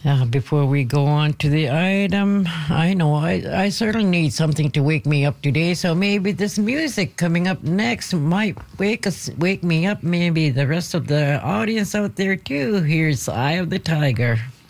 Before we go on to the item, I know I certainly need something to wake me up today, so maybe this music coming up next might wake me up. Maybe the rest of the audience out there too. Here's Eye of the Tiger.